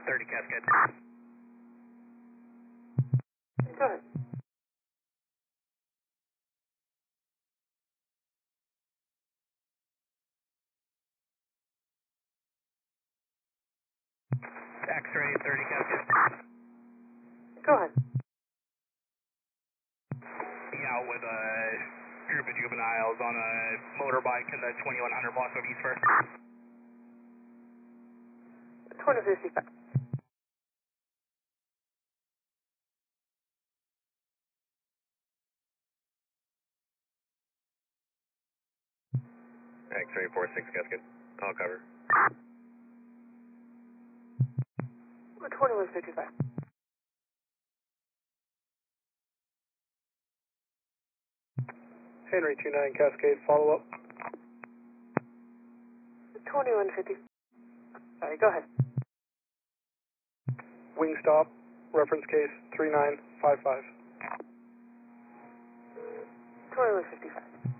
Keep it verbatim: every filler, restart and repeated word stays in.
thirty Cascade. Go ahead. X-ray thirty Cascade. Go ahead. Out with a group of juveniles on a motorbike in the twenty-one hundred block of East First. twenty fifty-five. X-ray four six Cascade. I'll cover. twenty-one fifty-five. Henry two nine Cascade, follow up. twenty-one fifty. Sorry, go ahead. Wing stop, reference case three nine five five. twenty-one fifty-five.